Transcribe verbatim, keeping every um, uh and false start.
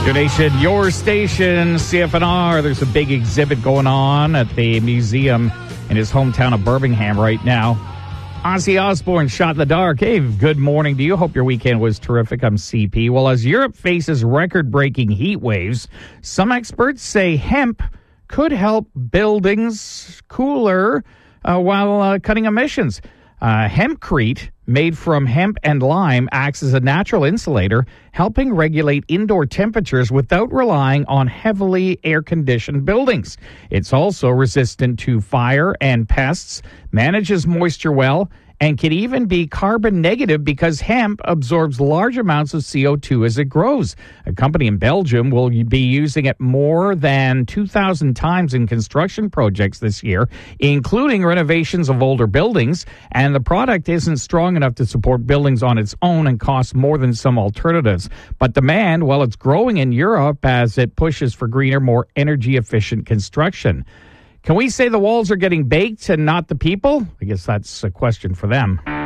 Your nation, your station, C F N R. There's a big exhibit going on at the museum in his hometown of Birmingham right now. Ozzy Osbourne, Shot in the Dark. Hey, good morning to you. Hope your weekend was terrific. I'm C P. Well, as Europe faces record-breaking heat waves, some experts say hemp could help buildings cooler uh, while uh, cutting emissions. Uh, hempcrete, made from hemp and lime, acts as a natural insulator, helping regulate indoor temperatures without relying on heavily air-conditioned buildings. It's also resistant to fire and pests, manages moisture well, and can even be carbon negative because hemp absorbs large amounts of C O two as it grows. A company in Belgium will be using it more than two thousand times in construction projects this year, including renovations of older buildings. And the product isn't strong enough to support buildings on its own and costs more than some alternatives. But demand, well, it's growing in Europe as it pushes for greener, more energy-efficient construction. Can we say the walls are getting baked and not the people? I guess that's a question for them.